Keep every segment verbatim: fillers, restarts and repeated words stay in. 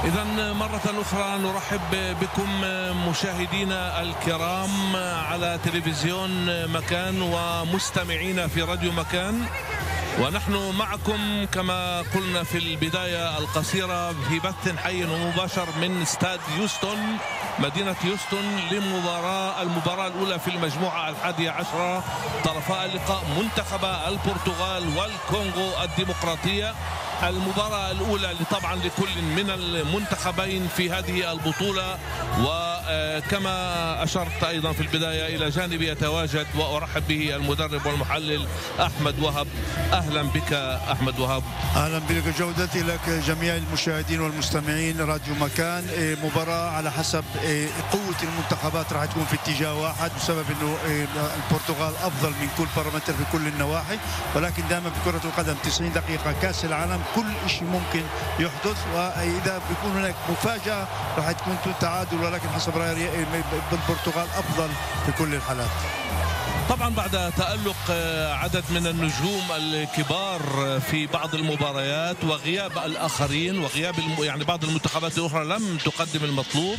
إذن مرة أخرى نرحب بكم مشاهدينا الكرام على تلفزيون مكان ومستمعين في راديو مكان، ونحن معكم كما قلنا في البداية القصيرة في بث حي ومباشر من استاد يوستون مدينة يوستون لمباراة المباراة الأولى في المجموعة الحادية عشرة طرفاء اللقاء منتخبا البرتغال والكونغو الديمقراطية. المباراة الأولى طبعا لكل من المنتخبين في هذه البطولة، وكما أشرت أيضا في البداية إلى جانبي يتواجد وأرحب به المدرب والمحلل أحمد وهب. أهلا بك أحمد وهب. أهلا بك جودتي، لك جميع المشاهدين والمستمعين راديو مكان. مباراة على حسب قوة المنتخبات راح تكون في اتجاه واحد، بسبب أنه البرتغال أفضل من كل بارامتر في كل النواحي، ولكن دائما في كرة القدم تسعين دقيقة كأس العالم كل شيء ممكن يحدث، وإذا بيكون هناك مفاجأة راح تكون تعادل، ولكن حسب رأيي البرتغال أفضل في كل الحالات. طبعا بعد تألق عدد من النجوم الكبار في بعض المباريات وغياب الآخرين وغياب الم... يعني بعض المنتخبات الأخرى لم تقدم المطلوب،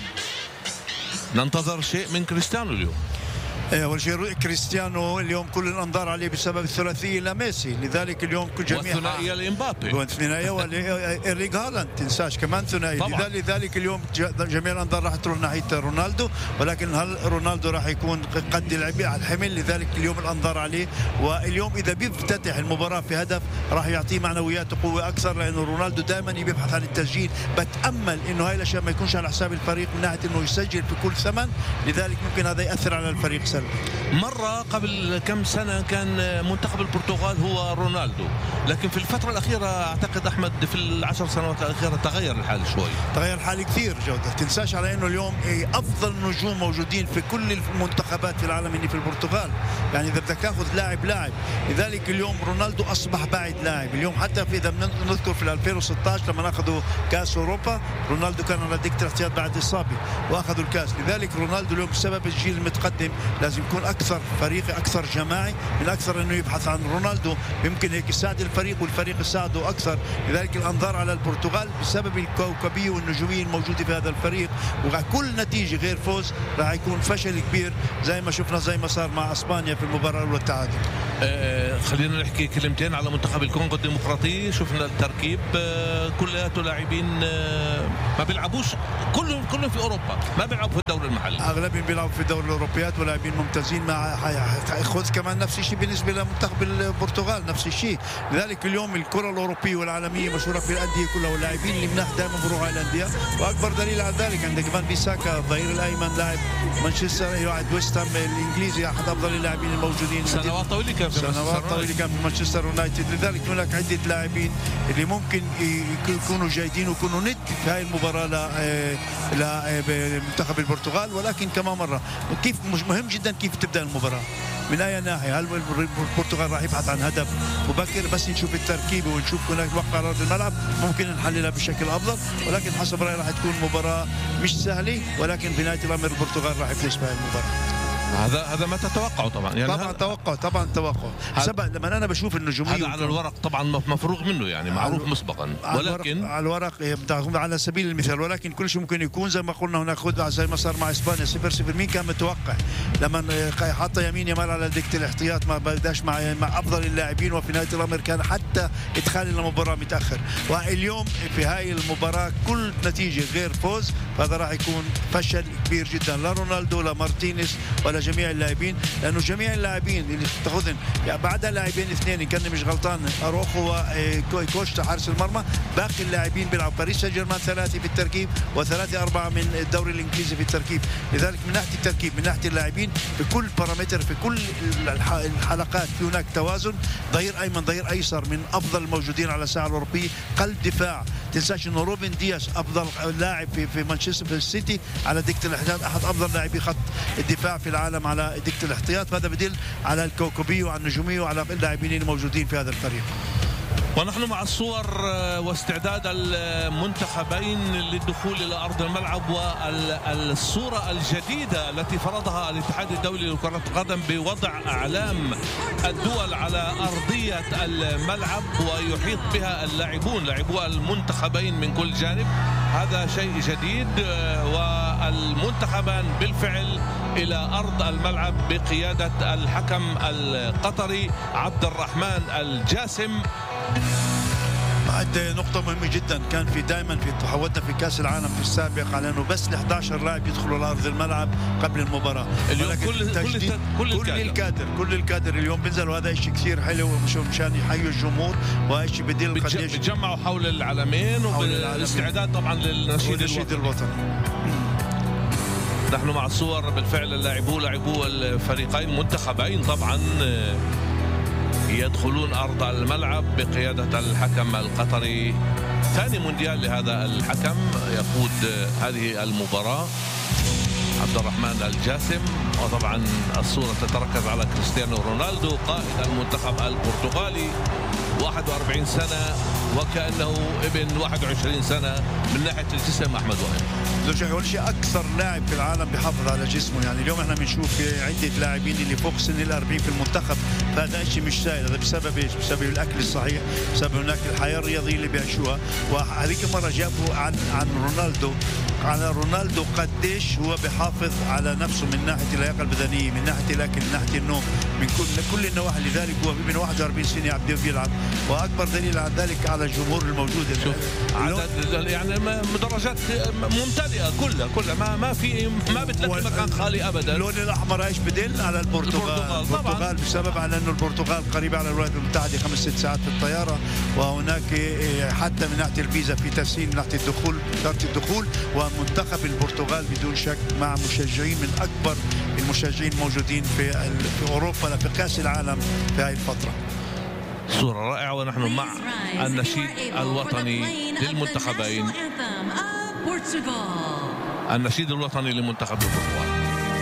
ننتظر شيء من كريستيانو اليوم. أول شيء كريستيانو اليوم كل الأنظار عليه بسبب الثلاثية لميسي، لذلك اليوم جميع والثنائية لإمبابي والثنائية وإيريك هالاند تنساش كمان ثنائية، لذلك اليوم جميع الأنظار راح تروح ناحية رونالدو، ولكن هل رونالدو راح يكون قد العبء على الحمل؟ لذلك اليوم الأنظار عليه، واليوم إذا بيفتتح المباراة في هدف راح يعطيه معنويات وقوة أكثر، لأنه رونالدو دائما يبحث عن التسجيل. بتأمل إنه هاي الأشياء ما يكونش على حساب الفريق من ناحية إنه يسجل في كل ثمن، لذلك ممكن هذا يأثر على الفريق سلبي. مرة قبل كم سنة كان منتخب البرتغال هو رونالدو، لكن في الفترة الأخيرة أعتقد أحمد في العشر سنوات الأخيرة تغير الحال شوي. تغير الحال كثير جودة، تنساش على أنه اليوم أفضل نجوم موجودين في كل المنتخبات في العالم اللي في البرتغال، يعني إذا بدك تاخذ لاعب لاعب، لذلك اليوم رونالدو أصبح بعد لاعب. اليوم حتى في إذا نذكر في ألفين وستة عشر لما أخذوا كأس أوروبا رونالدو كان على دكة الاحتياط بعد إصابة وأخذوا الكأس، لذلك رونالدو اليوم بسبب الجيل المتقدم لازم يكون أكثر فريقي أكثر جماعي، من أكثر أنه يبحث عن رونالدو يمكن هيك يساعد الفريق والفريق يساعده أكثر. لذلك الأنظار على البرتغال بسبب الكوكبية والنجومية الموجودة في هذا الفريق، وكل نتيجة غير فوز راح يكون فشل كبير زي ما شفنا زي ما صار مع إسبانيا في المباراة الأولى التعادل. آه خلينا نحكي كلمتين على منتخب الكونغو الديمقراطي. شفنا التركيب آه كلياته لاعبين آه ما بيلعبوش، كلهم كلهم في أوروبا، ما بيلعبوا في الدوري المحلي، أغلبهم بيلعبوا في الدوري الأوروبيات ولاعبين ممتازين. مع خذ كمان نفس الشيء بالنسبة لمنتخب البرتغال نفس الشيء، لذلك اليوم الكرة الأوروبية والعالمية مشهورة في الأندية كلها، واللاعبين اللي مناح دائما بروحوا على الأندية، وأكبر دليل على ذلك عندك كمان بيساكا الظهير الأيمن لاعب مانشستر لاعب ويست هام الإنجليزي، أحد أفضل اللاعبين الموجودين، سنوات طويلة كان في سنوات طويلة كان في مانشستر يونايتد. لذلك هناك عدة لاعبين اللي ممكن يكونوا جيدين ويكونوا ند في هاي المباراة لمنتخب البرتغال، ولكن كمان مرة كيف مش مهم جدا كيف تبدأ المباراة من أي ناحية. هل البرتغال راح يبحث عن هدف مبكر؟ بس نشوف التركيبة ونشوف هناك وقت على أرض الملعب ممكن نحللها بشكل أفضل، ولكن حسب رأيي راح تكون مباراة مش سهلة، ولكن في نهاية الأمر البرتغال راح يفلس بهذه المباراة. هذا هذا ما تتوقعه طبعا، يعني طبعا توقع طبعا توقع سبب لما انا بشوف النجوميه هذا على الورق طبعا مفروغ منه، يعني معروف مسبقا، ولكن على الورق على سبيل المثال، ولكن كل شيء ممكن يكون زي ما قلنا هناك خذ زي ما صار مع اسبانيا صفر صفر. مين كان متوقع لما حط يمين يامال على دكه الاحتياط ما بداش مع مع افضل اللاعبين، وفي نهايه الامر كان حتى ادخال المباراه متاخر. واليوم في هاي المباراه كل نتيجه غير فوز، فهذا راح يكون فشل كبير جدا لا رونالدو لا مارتينيز ولا جميع اللاعبين، لانه جميع اللاعبين اللي تاخذن يعني بعدها لاعبين اثنين كان مش غلطان اروخو وكوشتا حارس المرمى، باقي اللاعبين بيلعبوا باريس سان جيرمان ثلاثه في التركيب وثلاثه اربعه من الدوري الانجليزي في التركيب. لذلك من ناحيه التركيب من ناحيه اللاعبين في كل بارامتر في كل الحلقات في هناك توازن. ظهير ايمن ظهير ايسر من افضل الموجودين على الساحه الاوروبيه، قلب دفاع تنساش انه روبن دياس افضل لاعب في في مانشستر سيتي على دكه الاحتياط، احد افضل لاعبي خط الدفاع في العالم على دكه الاحتياط، فهذا بدل على الكوكبيه وعلى النجوميه وعلى اللاعبين الموجودين في هذا الفريق. ونحن مع الصور واستعداد المنتخبين للدخول إلى أرض الملعب، والصورة الجديدة التي فرضها الاتحاد الدولي لكرة القدم بوضع أعلام الدول على أرضية الملعب ويحيط بها اللاعبون لاعبو المنتخبين من كل جانب. هذا شيء جديد، والمنتخبان بالفعل إلى أرض الملعب بقيادة الحكم القطري عبد الرحمن الجاسم. بعد نقطة مهمة جدا، كان في دائما في تحولنا في كأس العالم في السابق على انه بس ال إحدى عشر لاعب يدخلوا على ارض الملعب قبل المباراة. اليوم كل كل كل, كل الكادر كل الكادر اليوم بينزل، وهذا شيء كثير حلو مشان يحيوا الجمهور، وهذا شيء بديل قديش بيتجمعوا حول العلمين وبالاستعداد طبعا للنشيد الوطني. نحن مع الصور بالفعل اللاعبو لاعبو الفريقين منتخبين طبعا يدخلون أرض الملعب بقيادة الحكم القطري، ثاني مونديال لهذا الحكم يقود هذه المباراة عبد الرحمن الجاسم. وطبعا الصورة تتركز على كريستيانو رونالدو قائد المنتخب البرتغالي، واحد وأربعين سنة وكأنه ابن واحد وعشرين سنة من ناحية الجسم. أحمد وائل زوجي أول شيء أكثر لاعب في العالم بيحافظ على جسمه، يعني اليوم احنا بنشوف عدة لاعبين اللي فوق سن الأربعين في المنتخب، فهذا شيء مش سهل. هذا بسبب ايش؟ بسبب الأكل الصحيح، بسبب هناك الحياة الرياضية اللي بيعيشوها. وهذيك مرة جابوا عن عن رونالدو على رونالدو قديش هو بيحافظ على نفسه من ناحية اللياقة البدنية، من ناحية الأكل، من ناحية النوم، من كل كل النواحي. لذلك هو من واحد وأربعين سنة عم بيلعب، وأكبر دليل على ذلك على الجمهور الموجود. عدد يعني مدرجات ممتلئة كلها كلها ما ما في ما بتلاقي مكان خالي أبدا. اللون الأحمر ايش بدل على البرتغال؟ البرتغال, البرتغال بسبب على أنه البرتغال قريبة على الولايات المتحدة خمس ست ساعات في الطيارة، وهناك حتى من ناحية الفيزا في تسهيل من ناحية الدخول شرط الدخول. ومنتخب البرتغال بدون شك مع مشجعين من أكبر المشجعين موجودين في في أوروبا في كأس العالم في هذه الفترة. صورة رائعة، ونحن مع النشيد الوطني للمنتخبين، النشيد الوطني لمنتخب البرتغال.